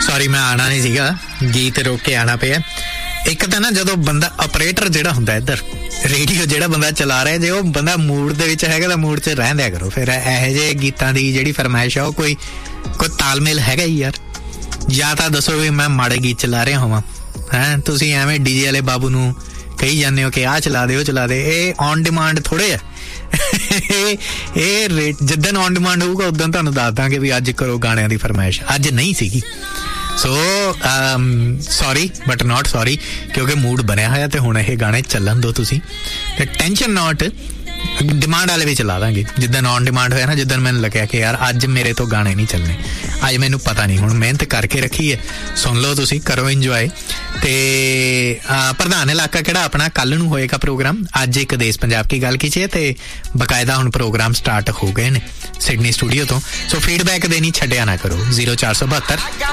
Sorry ਮੈਂ ਆਉਣਾ ਨਹੀਂ ਸੀਗਾ, ਗੀਤ ਰੋਕ ਕੇ ਆਉਣਾ ਪਿਆ। ਇੱਕ ਤਾਂ ਨਾ ਜਦੋਂ ਬੰਦਾ ਆਪਰੇਟਰ ਜਿਹੜਾ ਹੁੰਦਾ ਇੱਧਰ ਰੇਡੀਓ ਜਿਹੜਾ ਬੰਦਾ ਚਲਾ ਰਿਹਾ, ਜੇ ਉਹ ਬੰਦਾ ਮੂਡ ਦੇ ਵਿੱਚ ਹੈਗਾ ਤਾਂ ਮੂਡ 'ਚ ਰਹਿਣ ਦਿਆ ਕਰੋ। ਫਿਰ ਇਹੋ ਜਿਹੇ ਗੀਤਾਂ ਦੀ ਜਿਹੜੀ ਫਰਮਾਇਸ਼ ਆ ਉਹ ਕੋਈ ਤਾਲਮੇਲ ਹੈਗਾ ਹੀ ਯਾਰ। ਜਾਂ ਤਾਂ ਦੱਸੋ ਵੀ ਮੈਂ ਮਾੜੇ ਗੀਤ ਚਲਾ ਰਿਹਾ ਹੋਵਾਂ, ਹੈਂ ਤੁਸੀਂ ਐਵੇਂ ਡੀਜੇ ਵਾਲੇ ਬਾਬੂ ਨੂੰ ਕਹੀ ਜਾਂਦੇ ਹੋ ਕਿ ਆਹ ਚਲਾ ਦੇ ਉਹ ਚਲਾ ਦੇ। ਇਹ ਔਨ ਡਿਮਾਂਡ ਥੋੜ੍ਹੇ ਆ। ਇਹ ਜਿੱਦਣ ਔਨ ਡਿਮਾਂਡ ਹੋਊਗਾ ਉਦੋਂ ਤੁਹਾਨੂੰ ਦੱਸ ਦਾਂਗੇ ਵੀ ਅੱਜ ਕਰੋ ਗਾਣਿਆਂ ਦੀ ਫਰਮਾਇਸ਼। ਅੱਜ ਨਹੀਂ ਸੀਗੀ, so sorry but not sorry, ਕਿਉਂਕਿ ਮੂਡ ਬਣਿਆ ਹੋਇਆ ਤੇ ਹੁਣ ਇਹ ਗਾਣੇ ਚੱਲਣ ਦਿਓ ਤੁਸੀਂ, ਤੇ ਟੈਨਸ਼ਨ ਨੋਟ। ਡਿਮਾਂਡ ਵਾਲੇ ਵੀ ਚਲਾ ਦਾਂਗੇ ਜਿੱਦਣ ਔਨ ਡਿਮਾਂਡ ਹੋਇਆ ਨਾ, ਜਿੱਦਣ ਮੈਨੂੰ ਲੱਗਿਆ ਕਿ ਯਾਰ ਅੱਜ ਮੇਰੇ ਤੋਂ ਗਾਣੇ ਨਹੀਂ ਚੱਲਣੇ, ਅੱਜ ਮੈਨੂੰ ਪਤਾ ਨਹੀਂ, ਹੁਣ ਮਿਹਨਤ ਕਰਕੇ ਰੱਖੀ ਹੈ, ਸੁਣ ਲਓ ਤੁਸੀਂ, ਕਰੋ ਇੰਜੋਏ। ਤੇ ਪ੍ਰਧਾਨ ਇਲਾਕਾ ਕਿਹੜਾ ਆਪਣਾ ਕੱਲ੍ਹ ਨੂੰ ਹੋਏਗਾ ਪ੍ਰੋਗਰਾਮ। ਅੱਜ ਇੱਕ ਦੇਸ਼ ਪੰਜਾਬ ਕੀ ਗੱਲ ਕੀਤੀ ਹੈ ਤੇ ਬਕਾਇਦਾ ਹੁਣ ਪ੍ਰੋਗਰਾਮ ਸਟਾਰਟ ਹੋ ਗਏ ਨੇ ਸਿਡਨੀ ਸਟੂਡੀਓ ਤੋਂ। ਸੋ ਫੀਡਬੈਕ ਦੇਣੀ ਛੱਡਿਆ ਨਾ ਕਰੋ। 0472